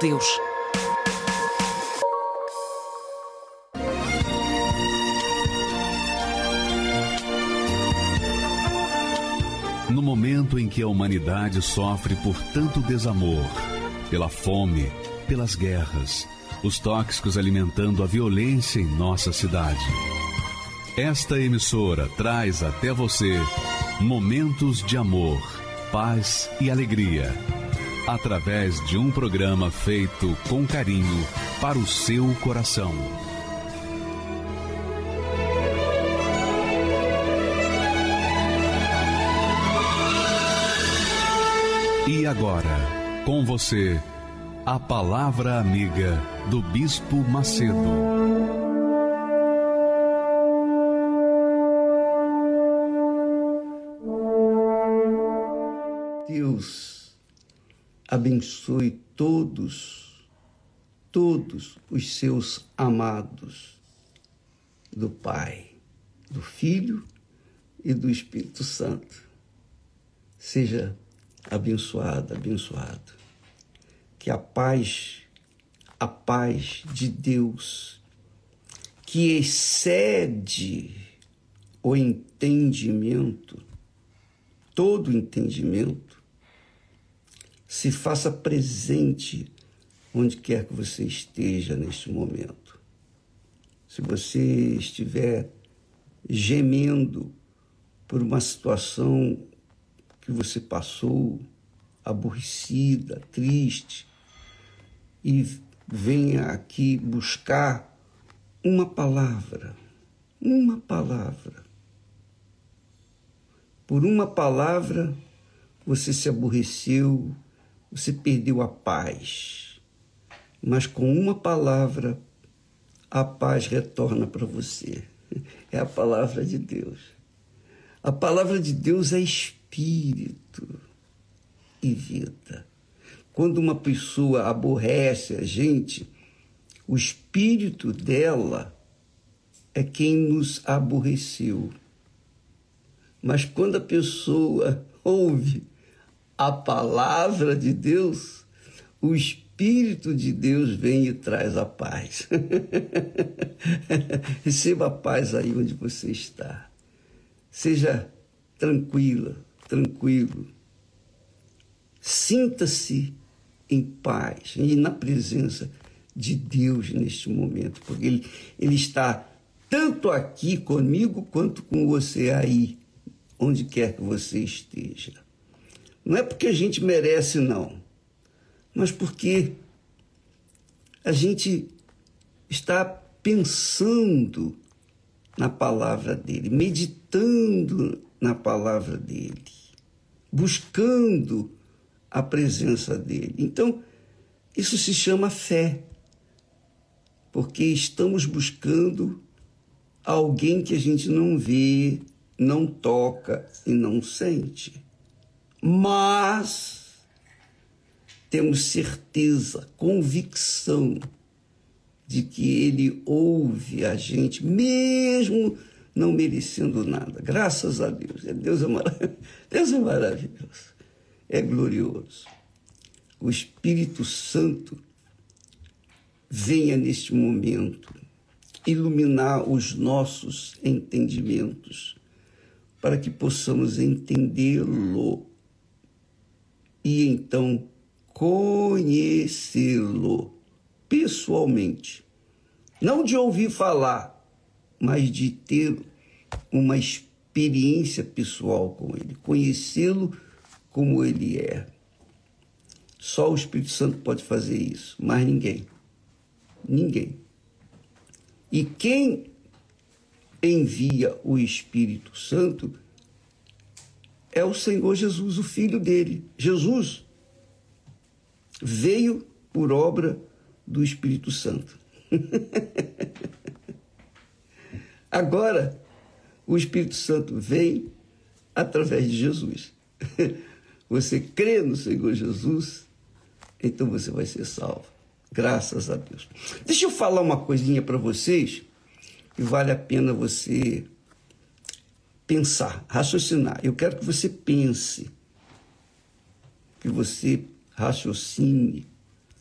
Deus. No momento em que a humanidade sofre por tanto desamor, pela fome, pelas guerras, os tóxicos alimentando a violência em nossa cidade, esta emissora traz até você momentos de amor, paz e alegria, através de um programa feito com carinho para o seu coração. E agora, com você, a Palavra Amiga do Bispo Macedo. Deus abençoe todos os seus amados, do Pai, do Filho e do Espírito Santo. Seja abençoado. Que a paz de Deus, que excede o entendimento, todo entendimento, se faça presente onde quer que você esteja neste momento. Se você estiver gemendo por uma situação que você passou, aborrecida, triste, e venha aqui buscar uma palavra. Por uma palavra, você se aborreceu, você perdeu a paz. Mas com uma palavra, a paz retorna para você. É a palavra de Deus. A palavra de Deus é espírito e vida. Quando uma pessoa aborrece a gente, o espírito dela é quem nos aborreceu. Mas quando a pessoa ouve a palavra de Deus, o Espírito de Deus vem e traz a paz. Receba a paz aí onde você está. Seja tranquilo. Sinta-se em paz e na presença de Deus neste momento, porque Ele está tanto aqui comigo quanto com você aí, onde quer que você esteja. Não é porque a gente merece, não, mas porque a gente está pensando na palavra dele, meditando na palavra dele, buscando a presença dele. Então, isso se chama fé, porque estamos buscando alguém que a gente não vê, não toca e não sente. Mas temos certeza, convicção de que ele ouve a gente, mesmo não merecendo nada. Graças a Deus. Deus é maravilhoso. É glorioso. O Espírito Santo venha neste momento iluminar os nossos entendimentos para que possamos entendê-lo e então conhecê-lo pessoalmente. Não de ouvir falar, mas de ter uma experiência pessoal com ele, conhecê-lo como ele é. Só o Espírito Santo pode fazer isso, mais ninguém. Ninguém. E quem envia o Espírito Santo é o Senhor Jesus, o Filho dele. Jesus veio por obra do Espírito Santo. Agora, o Espírito Santo vem através de Jesus. Você crê no Senhor Jesus, então você vai ser salvo. Graças a Deus. Deixa eu falar uma coisinha para vocês que vale a pena você pensar, raciocinar. Eu quero que você pense, que você raciocine